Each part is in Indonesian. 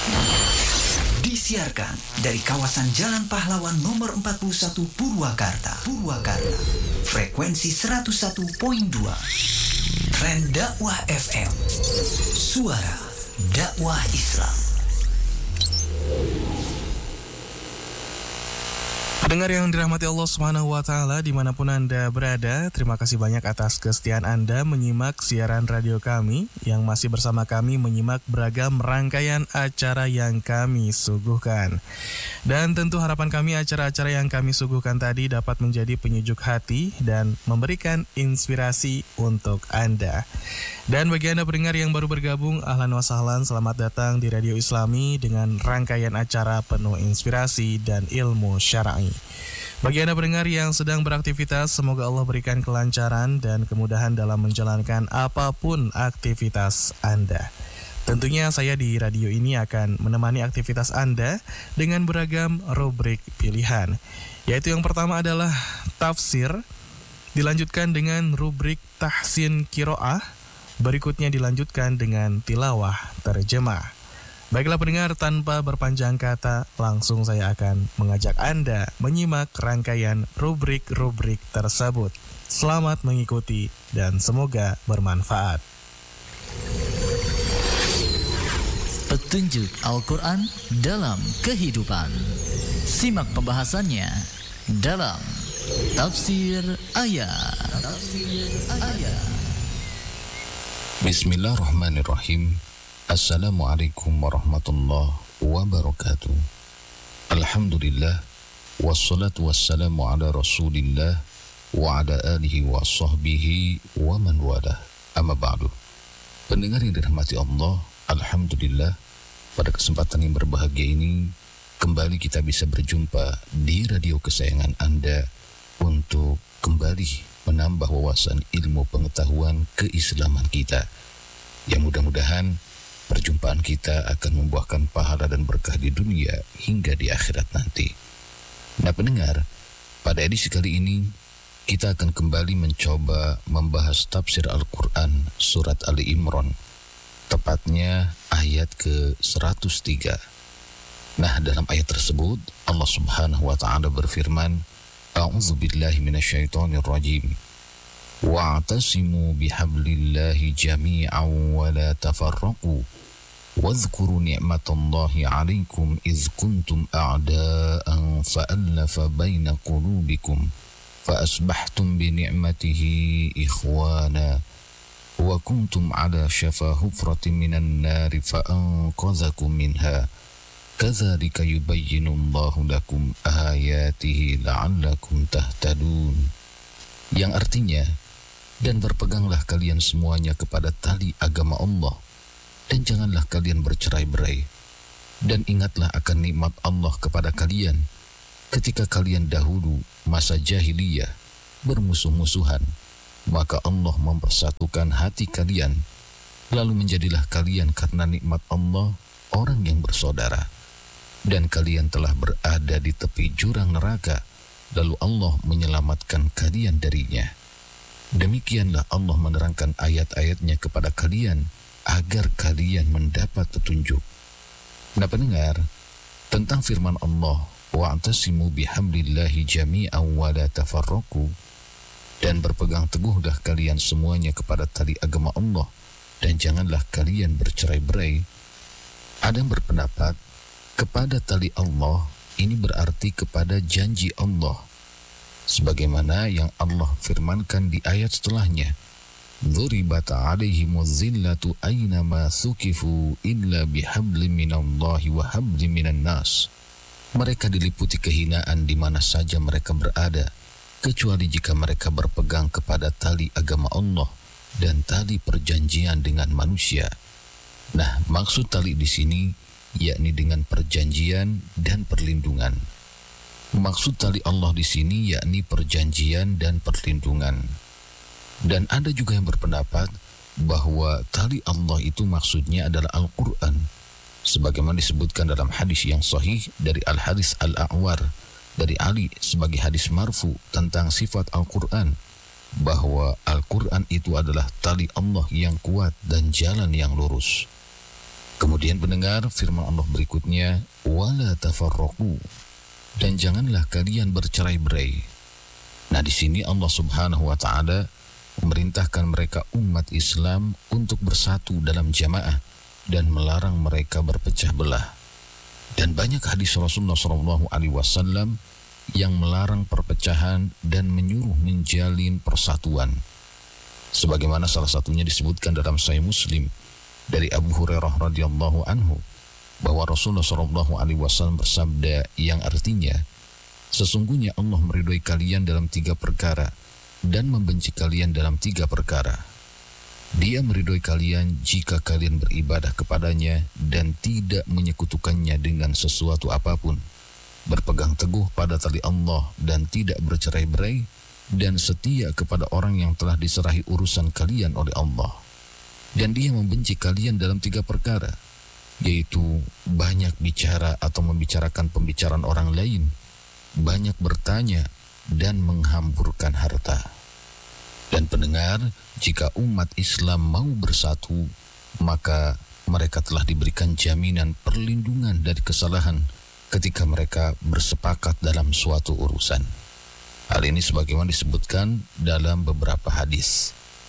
Disiarkan dari kawasan Jalan Pahlawan nomor 41 Purwakarta. Frekuensi 101.2. Tren Dakwah FM. Suara dakwah Islam. Pendengar yang dirahmati Allah Subhanahu wa Ta'ala dimanapun Anda berada, terima kasih banyak atas kesetiaan Anda menyimak siaran radio kami yang masih bersama kami menyimak beragam rangkaian acara yang kami suguhkan. Dan tentu harapan kami acara-acara yang kami suguhkan tadi dapat menjadi penyejuk hati dan memberikan inspirasi untuk Anda. Dan bagi Anda pendengar yang baru bergabung, ahlan wa sahlan, selamat datang di Radio Islami dengan rangkaian acara penuh inspirasi dan ilmu syar'i. Bagi Anda pendengar yang sedang beraktivitas, semoga Allah berikan kelancaran dan kemudahan dalam menjalankan apapun aktivitas Anda. Tentunya saya di radio ini akan menemani aktivitas Anda dengan beragam rubrik pilihan. Yaitu yang pertama adalah tafsir, dilanjutkan dengan rubrik tahsin qiraah, berikutnya dilanjutkan dengan tilawah terjemah. Baiklah pendengar, tanpa berpanjang kata, langsung saya akan mengajak Anda menyimak rangkaian rubrik-rubrik tersebut. Selamat mengikuti dan semoga bermanfaat. Petunjuk Al-Quran dalam kehidupan. Simak pembahasannya dalam Tafsir Ayat. Bismillahirrahmanirrahim. Assalamualaikum warahmatullahi wabarakatuh. Alhamdulillah, wassalatu wassalamu ala rasulillah wa ala alihi wa sahbihi wa man walah. Amma ba'du. Pendengar yang dirahmati Allah, alhamdulillah, pada kesempatan yang berbahagia ini kembali kita bisa berjumpa di radio kesayangan Anda untuk kembali menambah wawasan ilmu pengetahuan keislaman kita. Yang mudah-mudahan perjumpaan kita akan membuahkan pahala dan berkah di dunia hingga di akhirat nanti. Nah pendengar, pada edisi kali ini kita akan kembali mencoba membahas tafsir Al-Quran surat Ali Imran, tepatnya ayat ke-103. Nah dalam ayat tersebut Allah Subhanahu wa Ta'ala berfirman, A'udzu billahi minasyaitonir rajim. Wa'tasimu bihablillahi jami'an wa la tafarraqu wadhkuru ni'matallahi 'alaikum idz kuntum a'da'an fa'alafa baina qulubikum fa asbahtum bi ni'matihi ikhwana wa kuntum 'ala shafa hufratin minan nari fa anqadhakum minha kadzalika yubayyinullahu lakum ayatihi la'allakum tahtadun. Yang artinya, dan berpeganglah kalian semuanya kepada tali agama Allah, dan janganlah kalian bercerai-berai. Dan ingatlah akan nikmat Allah kepada kalian ketika kalian dahulu masa jahiliyah bermusuh-musuhan, maka Allah mempersatukan hati kalian, lalu menjadilah kalian karena nikmat Allah orang yang bersaudara. Dan kalian telah berada di tepi jurang neraka, lalu Allah menyelamatkan kalian darinya. Demikianlah Allah menerangkan ayat-ayatnya kepada kalian agar kalian mendapat petunjuk. Nah pendengar, tentang firman Allah, wa'tasimu bihablillahi jami'an wa la tafarraqu, dan berpegang teguhlah kalian semuanya kepada tali agama Allah, dan janganlah kalian bercerai-berai. Ada yang berpendapat kepada tali Allah ini berarti kepada janji Allah, sebagaimana yang Allah firmankan di ayat setelahnya, Dhuribat alaihimuz zillatu aynama thukifu illa bihablim minallahi wa hablim minan nas. Mereka diliputi kehinaan di mana saja mereka berada, kecuali jika mereka berpegang kepada tali agama Allah dan tali perjanjian dengan manusia. Nah, maksud tali di sini yakni dengan perjanjian dan perlindungan. Maksud tali Allah di sini yakni perjanjian dan perlindungan. Dan ada juga yang berpendapat bahwa tali Allah itu maksudnya adalah Al-Quran, sebagaimana disebutkan dalam hadis yang sahih dari Al-Harits Al-A'war dari Ali sebagai hadis marfu tentang sifat Al-Quran, bahwa Al-Quran itu adalah tali Allah yang kuat dan jalan yang lurus. Kemudian pendengar, firman Allah berikutnya, wala tafarraqu, dan janganlah kalian bercerai-berai. Nah, di sini Allah Subhanahu wa taala memerintahkan mereka umat Islam untuk bersatu dalam jamaah dan melarang mereka berpecah belah. Dan banyak hadis Rasulullah SAW yang melarang perpecahan dan menyuruh menjalin persatuan. Sebagaimana salah satunya disebutkan dalam Sahih Muslim dari Abu Hurairah radhiyallahu anhu bahwa Rasulullah SAW bersabda yang artinya, sesungguhnya Allah meridhoi kalian dalam 3 perkara dan membenci kalian dalam 3 perkara. Dia meridhoi kalian jika kalian beribadah kepadanya dan tidak menyekutukannya dengan sesuatu apapun, berpegang teguh pada tali Allah dan tidak bercerai-berai, dan setia kepada orang yang telah diserahi urusan kalian oleh Allah. Dan dia membenci kalian dalam 3 perkara, yaitu banyak bicara atau membicarakan pembicaraan orang lain, banyak bertanya, dan menghamburkan harta. Dan pendengar, jika umat Islam mau bersatu, maka mereka telah diberikan jaminan perlindungan dari kesalahan ketika mereka bersepakat dalam suatu urusan. Hal ini sebagaimana disebutkan dalam beberapa hadis.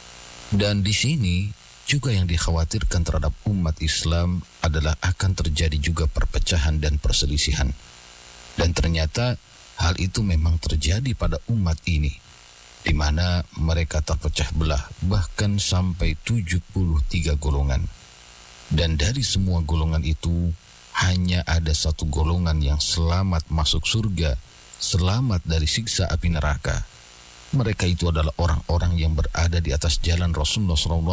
Dan di sini juga yang dikhawatirkan terhadap umat Islam adalah akan terjadi juga perpecahan dan perselisihan. Dan ternyata hal itu memang terjadi pada umat ini, di mana mereka terpecah belah bahkan sampai 73 golongan. Dan dari semua golongan itu hanya ada 1 golongan yang selamat masuk surga, selamat dari siksa api neraka. Mereka itu adalah orang-orang yang berada di atas jalan Rasulullah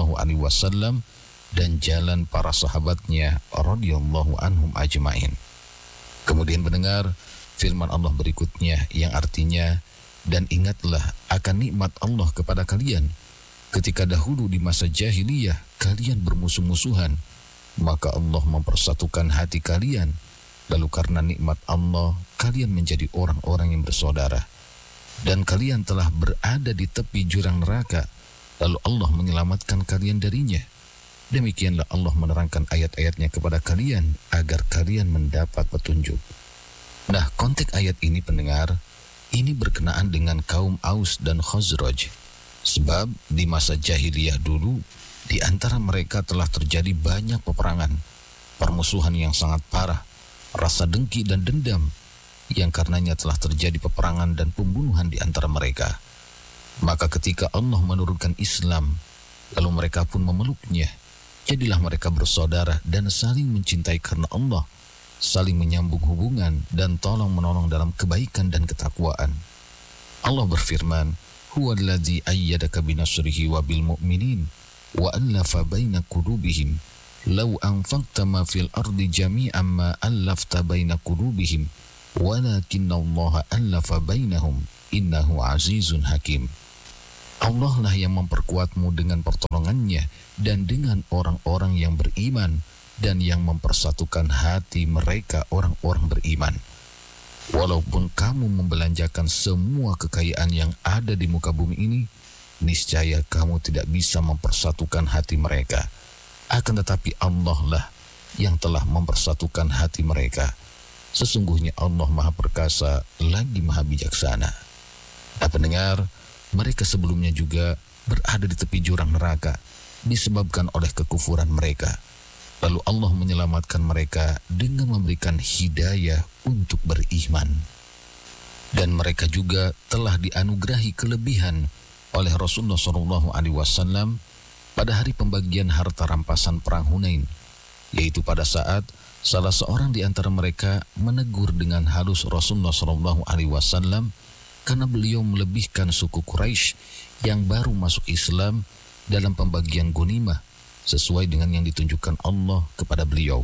SAW dan jalan para sahabatnya radhiyallahu anhum ajma'in. Kemudian mendengar firman Allah berikutnya yang artinya, dan ingatlah akan nikmat Allah kepada kalian ketika dahulu di masa jahiliyah kalian bermusuh-musuhan, maka Allah mempersatukan hati kalian, lalu karena nikmat Allah kalian menjadi orang-orang yang bersaudara, dan kalian telah berada di tepi jurang neraka, lalu Allah menyelamatkan kalian darinya. Demikianlah Allah menerangkan ayat-ayatnya kepada kalian agar kalian mendapat petunjuk. Nah, konteks ayat ini pendengar, ini berkenaan dengan kaum Aus dan Khazraj, sebab di masa jahiliyah dulu di antara mereka telah terjadi banyak peperangan, permusuhan yang sangat parah, rasa dengki dan dendam, yang karenanya telah terjadi peperangan dan pembunuhan di antara mereka. Maka ketika Allah menurunkan Islam, lalu mereka pun memeluknya, jadilah mereka bersaudara dan saling mencintai karena Allah, saling menyambung hubungan dan tolong-menolong dalam kebaikan dan ketakwaan. Allah berfirman, huwallazi ayyadaka binasrihi wa bil mu'minin wa allafa baina qulubihim law anfaqta ma fil ardi jami'an ma allafta baina qulubihim walakinallaha allafa bainahum innahu azizun hakim. Allah lah yang memperkuatmu dengan pertolongannya dan dengan orang-orang yang beriman dan yang mempersatukan hati mereka orang-orang beriman. Walaupun kamu membelanjakan semua kekayaan yang ada di muka bumi ini, niscaya kamu tidak bisa mempersatukan hati mereka. Akan tetapi Allah lah yang telah mempersatukan hati mereka. Sesungguhnya Allah Maha Perkasa lagi Maha Bijaksana. Nah pendengar, mereka sebelumnya juga berada di tepi jurang neraka disebabkan oleh kekufuran mereka. Lalu Allah menyelamatkan mereka dengan memberikan hidayah untuk beriman. Dan mereka juga telah dianugerahi kelebihan oleh Rasulullah SAW pada hari pembagian harta rampasan perang Hunain, yaitu pada saat salah seorang di antara mereka menegur dengan halus Rasulullah SAW karena beliau melebihkan suku Quraisy yang baru masuk Islam dalam pembagian ghanimah sesuai dengan yang ditunjukkan Allah kepada beliau.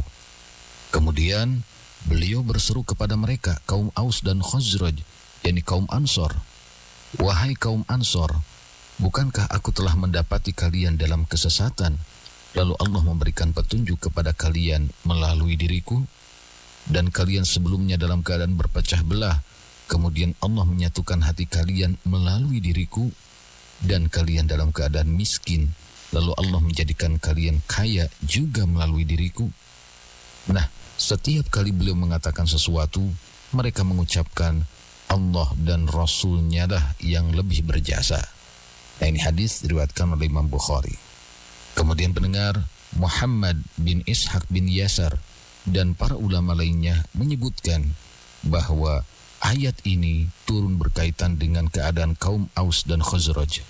Kemudian beliau berseru kepada mereka, kaum Aus dan Khazraj, yakni kaum Ansor, wahai kaum Ansor, bukankah aku telah mendapati kalian dalam kesesatan, lalu Allah memberikan petunjuk kepada kalian melalui diriku? Dan kalian sebelumnya dalam keadaan berpecah belah, kemudian Allah menyatukan hati kalian melalui diriku, dan kalian dalam keadaan miskin, lalu Allah menjadikan kalian kaya juga melalui diriku. Nah, setiap kali beliau mengatakan sesuatu, mereka mengucapkan Allah dan Rasul-Nya lah yang lebih berjasa. Nah, ini hadis diriwayatkan oleh Imam Bukhari. Kemudian pendengar, Muhammad bin Ishaq bin Yasar dan para ulama lainnya menyebutkan bahwa ayat ini turun berkaitan dengan keadaan kaum Aus dan Khazraj,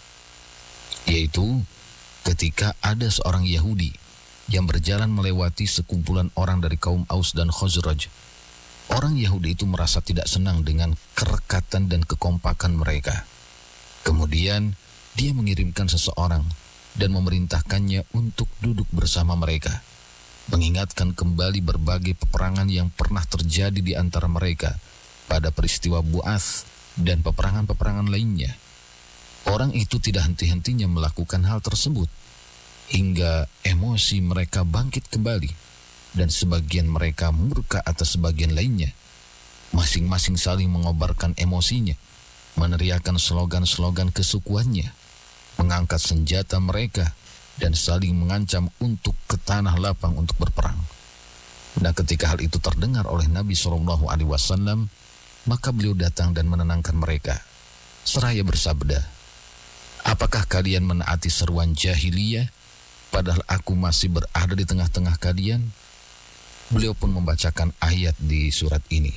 yaitu ketika ada seorang Yahudi yang berjalan melewati sekumpulan orang dari kaum Aus dan Khazraj. Orang Yahudi itu merasa tidak senang dengan kerekatan dan kekompakan mereka. Kemudian dia mengirimkan seseorang dan memerintahkannya untuk duduk bersama mereka, mengingatkan kembali berbagai peperangan yang pernah terjadi di antara mereka pada peristiwa Bu'ats dan peperangan-peperangan lainnya. Orang itu tidak henti-hentinya melakukan hal tersebut hingga emosi mereka bangkit kembali dan sebagian mereka murka atas sebagian lainnya. Masing-masing saling mengobarkan emosinya, meneriakkan slogan-slogan kesukuannya, mengangkat senjata mereka dan saling mengancam untuk ke tanah lapang untuk berperang. Nah, ketika hal itu terdengar oleh Nabi SAW, maka beliau datang dan menenangkan mereka seraya bersabda, "Apakah kalian menaati seruan jahiliyah padahal aku masih berada di tengah-tengah kalian?" Beliau pun membacakan ayat di surat ini.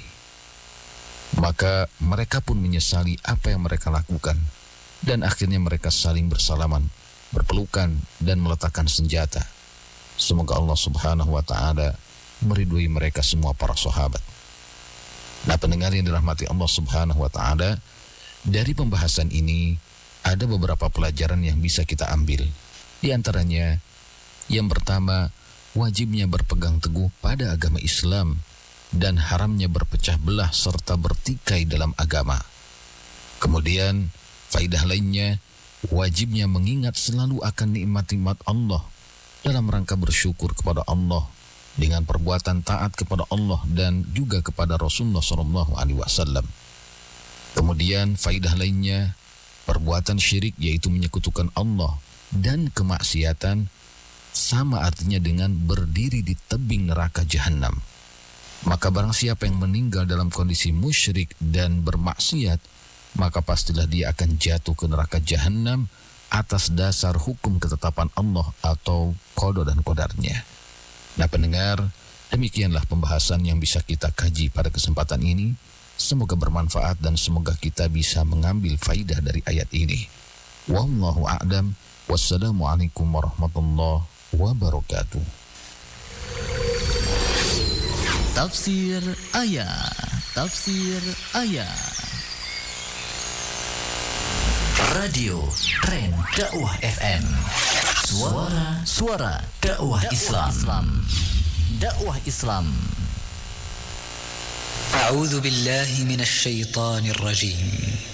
Maka mereka pun menyesali apa yang mereka lakukan, dan akhirnya mereka saling bersalaman, berpelukan, dan meletakkan senjata. Semoga Allah Subhanahu wa Ta'ala meridhoi mereka semua para sahabat. Nah, pendengar yang dirahmati Allah Subhanahu wa Ta'ala, dari pembahasan ini ada beberapa pelajaran yang bisa kita ambil. Di antaranya, yang pertama, wajibnya berpegang teguh pada agama Islam dan haramnya berpecah belah serta bertikai dalam agama. Kemudian, faidah lainnya, wajibnya mengingat selalu akan nikmat-nikmat Allah dalam rangka bersyukur kepada Allah dengan perbuatan taat kepada Allah dan juga kepada Rasulullah SAW. Kemudian, faidah lainnya, perbuatan syirik yaitu menyekutukan Allah dan kemaksiatan sama artinya dengan berdiri di tebing neraka jahanam. Maka barang siapa yang meninggal dalam kondisi musyrik dan bermaksiat, maka pastilah dia akan jatuh ke neraka jahanam atas dasar hukum ketetapan Allah atau qada dan qadarnya. Nah, pendengar, demikianlah pembahasan yang bisa kita kaji pada kesempatan ini. Semoga bermanfaat dan semoga kita bisa mengambil faidah dari ayat ini. Wallahu a'lam. Wassalamualaikum warahmatullahi wabarakatuh. Tafsir ayat. Tafsir ayat. Radio Tren Dakwah FM. Suara dakwah Islam. Dakwah Islam. A'udzu billahi minasy syaithanir rajim.